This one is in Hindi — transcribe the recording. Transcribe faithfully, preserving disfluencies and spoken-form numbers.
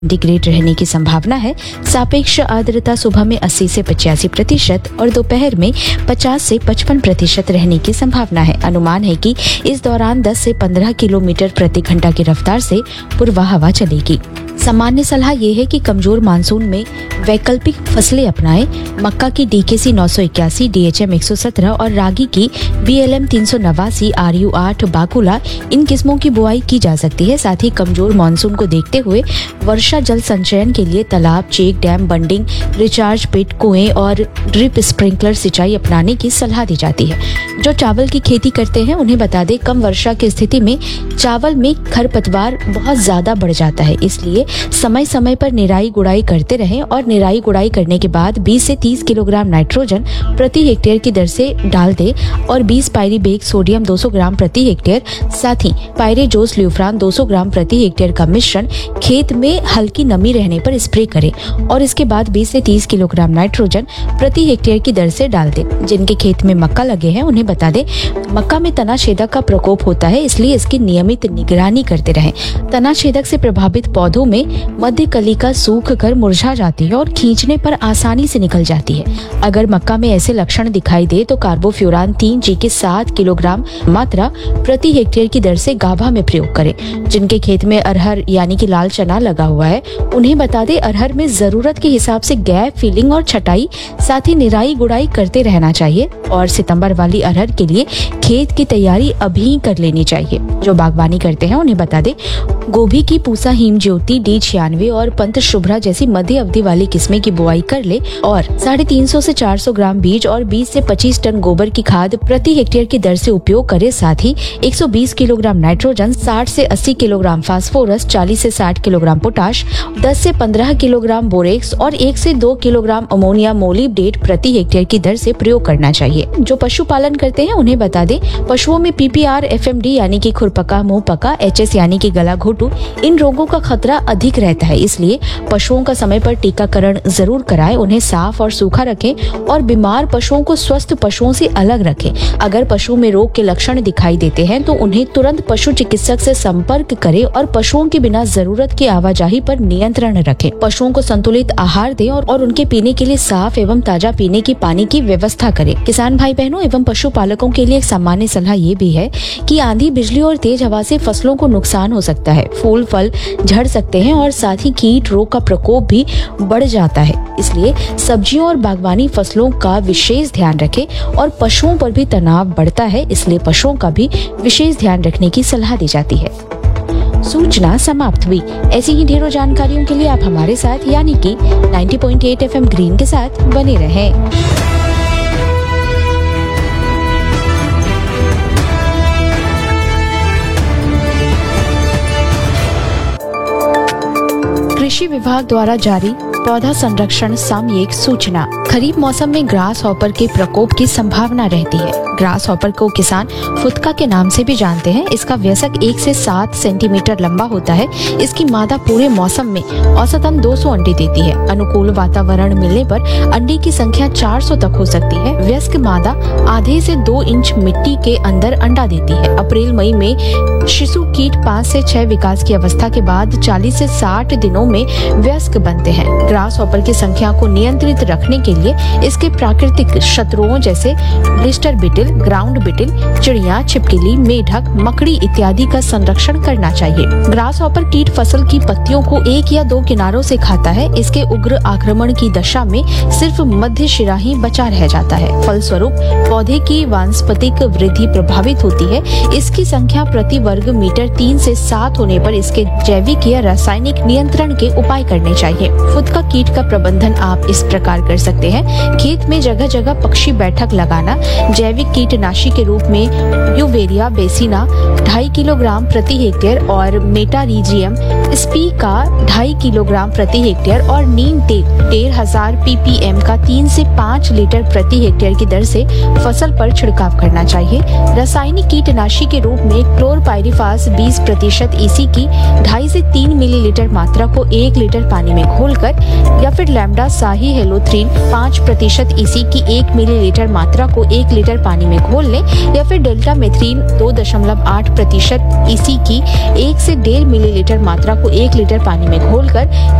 डिग्रेड रहने की संभावना है। सापेक्ष आर्द्रता सुबह में अस्सी से पचासी प्रतिशत और दोपहर में पचास से पचपन प्रतिशत रहने की संभावना है। अनुमान है कि इस दौरान दस से पंद्रह किलोमीटर प्रति घंटा की रफ्तार से पूर्वा हवा चलेगी। सामान्य सलाह ये है कि कमजोर मानसून में वैकल्पिक फसलें अपनाएं। मक्का की डीकेसी नौ सौ इक्यासी, डीएचएम एक सौ सत्रह और रागी की बीएलएम तीन सौ नवासी, आरयू आठ, बाकुला इन किस्मों की बुआई की जा सकती है। साथ ही कमजोर मानसून को देखते हुए वर्षा जल संचयन के लिए तालाब, check dam, bunding, recharge pit, कुएं और ड्रिप स्प्रिंकलर सिंचाई अपनाने की सलाह दी जाती है। जो चावल की खेती करते हैं उन्हें बता दें, कम वर्षा की स्थिति में चावल में खरपतवार बहुत ज्यादा बढ़ जाता है, इसलिए समय समय पर निराई गुड़ाई करते रहें और निराई गुड़ाई करने के बाद बीस से तीस किलोग्राम नाइट्रोजन प्रति हेक्टेयर की दर से डाल दें और बीस पायरीबेक सोडियम दो सौ ग्राम प्रति हेक्टेयर, साथ ही पायरेजोस ल्यूफ्रान दो सौ ग्राम प्रति हेक्टेयर का मिश्रण खेत में हल्की नमी रहने पर स्प्रे करें और इसके बाद बीस से तीस किलोग्राम नाइट्रोजन प्रति हेक्टेयर की दर से डाल दें। जिनके खेत में मक्का लगे हैं उन्हें बता दें, मक्का में तना छेदक का प्रकोप होता है, इसलिए इसकी नियमित निगरानी करते रहें। तना छेदक से प्रभावित पौधों में मध्य कलिका सूख कर मुरझा जाती है और खींचने पर आसानी से निकल जाती है। अगर मक्का में ऐसे लक्षण दिखाई दे तो कार्बोफ्यूरान तीन जी के सात किलोग्राम मात्रा प्रति हेक्टेयर की दर से गाभा में प्रयोग करें। जिनके खेत में अरहर यानी कि लाल चना लगा हुआ है उन्हें बता दें, अरहर में जरूरत के हिसाब से गैप फिलिंग और छटाई, साथ ही निराई गुड़ाई करते रहना चाहिए और सितंबर वाली अरहर के लिए खेत की तैयारी अभी कर लेनी चाहिए। जो बागवानी करते हैं उन्हें बता दें, गोभी की पूसा हिम ज्योति, डी छियानवे और पंत शुभ्रा जैसी मध्य अवधि वाली किस्में की बुआई कर ले और साढ़े तीन सौ से चार सौ ग्राम बीज और बीस से पच्चीस टन गोबर की खाद प्रति हेक्टेयर की दर से उपयोग करे। साथ ही एक सौ बीस किलोग्राम नाइट्रोजन, साठ से अस्सी किलोग्राम फास्फोरस, चालीस से साठ किलोग्राम पोटाश, दस से पंद्रह किलोग्राम बोरेक्स और एक से दो किलोग्राम अमोनिया मोलिब्डेट प्रति हेक्टेयर की दर से प्रयोग करना चाहिए। जो पशुपालन करते हैं उन्हें बता दें, पशुओं में पीपीआर, एफएमडी यानी कि खुरपका, मुंह पका, एचएस यानी कि गला घोटू, इन रोगों का खतरा अधिक रहता है, इसलिए पशुओं का समय पर टीकाकरण जरूर कराएं। उन्हें साफ और सूखा रखें और बीमार पशुओं को स्वस्थ पशुओं से अलग रखें। अगर पशु में रोग के लक्षण दिखाई देते हैं तो उन्हें तुरंत पशु चिकित्सक से संपर्क करें और पशुओं की बिना जरूरत की आवाजाही पर नियंत्रण रखें। पशुओं को संतुलित आहार दें और, और उनके पीने के लिए साफ एवं ताजा पीने की पानी की व्यवस्था करें। किसान भाई बहनों एवं पशुपालकों के लिए एक सामान्य सलाह ये भी है कि आंधी, बिजली और तेज हवा से फसलों को नुकसान हो सकता है, फूल फल झड़ सकते हैं और साथ ही कीट रोग का प्रकोप भी बढ़ जाता है। इसलिए सब्जियों और बागवानी फसलों का विशेष ध्यान रखें और पशुओं पर भी तनाव बढ़ता है, इसलिए पशुओं का भी विशेष ध्यान रखने की सलाह दी जाती है। सूचना समाप्त हुई। ऐसी ही ढेरों जानकारियों के लिए आप हमारे साथ यानी कि नब्बे पॉइंट आठ एफएम ग्रीन के साथ बने रहें। कृषि विभाग द्वारा जारी पौधा संरक्षण सामयिक सूचना। खरीफ मौसम में ग्रास हॉपर के प्रकोप की संभावना रहती है। ग्रास हॉपर को किसान फुदका के नाम से भी जानते हैं। इसका वयस्क एक से सात सेंटीमीटर लंबा होता है। इसकी मादा पूरे मौसम में औसतन दो सौ अंडे देती है। अनुकूल वातावरण मिलने पर अंडे की संख्या चार सौ तक हो सकती है। वयस्क मादा आधे से दो इंच मिट्टी के अंदर अंडा देती है। अप्रैल मई में शिशु कीट पाँच से छह विकास की अवस्था के बाद चालीस से साठ दिनों में वयस्क बनते हैं। ग्रास हॉपर की संख्या को नियंत्रित रखने के लिए इसके प्राकृतिक शत्रुओं जैसे ब्लिस्टर बीटल, ग्राउंड बीटल, चिड़िया, छिपकली, मेढक, मकड़ी इत्यादि का संरक्षण करना चाहिए। ग्रास हॉपर कीट फसल की पत्तियों को एक या दो किनारों से खाता है। इसके उग्र आक्रमण की दशा में सिर्फ मध्य शिरा ही बचा रह जाता है। फलस्वरूप पौधे की वानस्पतिक वृद्धि प्रभावित होती है। इसकी संख्या प्रति वर्ग मीटर तीन से सात होने पर इसके जैविक या रासायनिक नियंत्रण के उपाय करने चाहिए। फुदका कीट का प्रबंधन आप इस प्रकार कर सकते हैं। खेत में जगह जगह पक्षी बैठक लगाना। जैविक कीटनाशी के रूप में यूवेरिया बेसिना ढाई किलोग्राम प्रति हेक्टेयर और मेटारीजियम स्पी का ढाई किलोग्राम प्रति हेक्टेयर और नीम तेल डेढ़ हजार पीपीएम का तीन से पाँच लीटर प्रति हेक्टेयर की दर से फसल पर छिड़काव करना चाहिए। रासायनिक कीटनाशी के रूप में क्लोरपाइरिफास बीस प्रतिशत ईसी की ढाई से तीन मिलीलीटर मात्रा को एक लीटर पानी में घोलकर या फिर लैम्डा साही हेलोथ्रीन पाँच प्रतिशत ईसी की एक मिलीलीटर मात्रा को एक लीटर पानी में घोल लें, या फिर डेल्टा मेथ्रीन दो दशमलव आठ प्रतिशत ईसी की एक से डेढ़ मिलीलीटर मात्रा को एक लीटर पानी में घोलकर